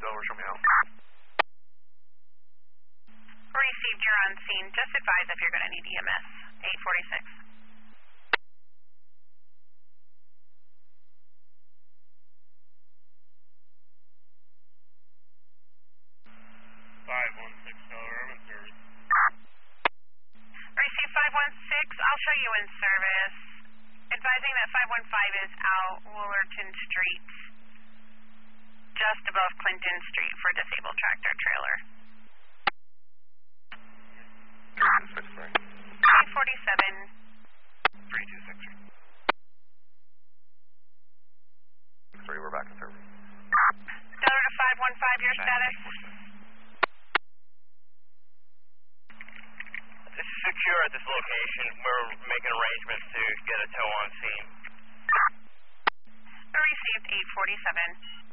Delaware, show me out. Received, you're on scene. Just advise if you're going to need EMS. 846. Receive 516, I'll show you in service. Advising that 515 is out Woolerton Street, just above Clinton Street for disabled tractor trailer. 847. 3263. 3, we're back in service. Delaware to 515, your status? This is secure at this location. We're making arrangements to get a tow on scene. Received 847.